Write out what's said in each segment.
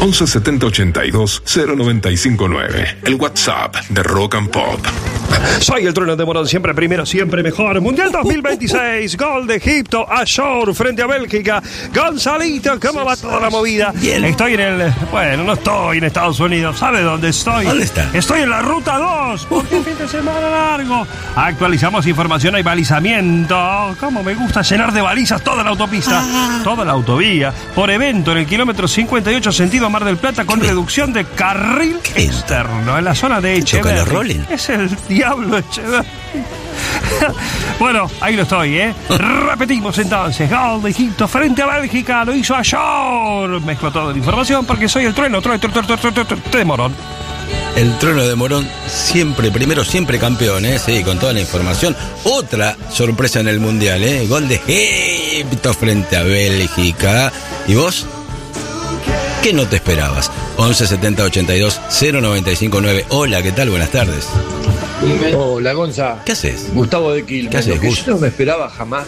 11 70 82 0959. El WhatsApp de Rock and Pop. Soy el Trueno de Morón, siempre primero, siempre mejor. Mundial 2026, gol de Egipto, Ashore frente a Bélgica. Gonzalito, ¿cómo va toda la movida? Bien. Estoy no estoy en Estados Unidos. ¿Sabe dónde estoy? ¿Dónde está? Estoy en la ruta 2, porque fin de semana largo. Actualizamos información, hay balizamiento. Cómo me gusta llenar de balizas toda la autopista, toda la autovía. Por evento en el kilómetro 58 sentido Mar del Plata con reducción de carril externo en la zona de Echeverri. Es el diablo Echeverri. Bueno, ahí lo estoy, Repetimos entonces. Gol de Egipto frente a Bélgica. Lo hizo Ashore. Mezclo toda la información porque soy el Trueno de Morón. El Trueno de Morón, siempre primero, siempre campeón, sí, con toda la información. Otra sorpresa en el Mundial, gol de Egipto frente a Bélgica. ¿Y vos? ¿Qué no te esperabas? 11 70 82 0959. Hola, ¿qué tal? Buenas tardes. Hola, Gonza. ¿Qué haces? Gustavo de Quilmes. ¿Qué haces, Lo que Gus? yo no me esperaba jamás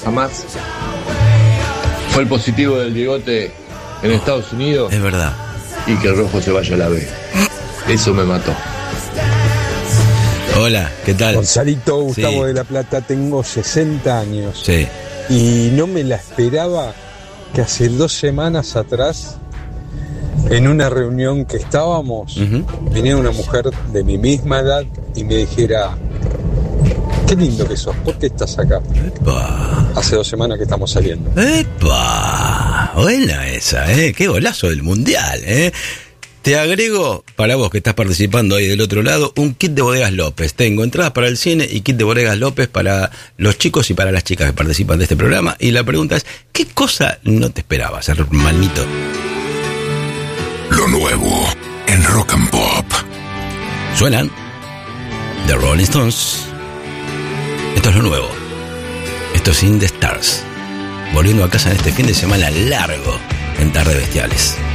fue el positivo del Diegote en Estados Unidos Es verdad. y que el Rojo se vaya a la B. Eso me mató. Hola, ¿qué tal? Gonzalito, Gustavo Sí. de La Plata, tengo 60 años Sí. y no me la esperaba que hace 2 semanas atrás, en una reunión que estábamos, viniera una mujer de mi misma edad y me dijera: qué lindo que sos, ¿por qué estás acá? Epa. Hace 2 semanas que estamos saliendo. ¡Epa! Buena esa, Qué golazo del Mundial, Te agrego, para vos que estás participando ahí del otro lado, un kit de Bodegas López. Tengo entradas para el cine y kit de Bodegas López para los chicos y para las chicas que participan de este programa. Y la pregunta es, ¿qué cosa no te esperabas, hermanito? Lo nuevo en Rock and Pop. Suenan The Rolling Stones. Esto es lo nuevo. Esto es In the Stars. Volviendo a casa en este fin de semana largo en Tarde Bestiales.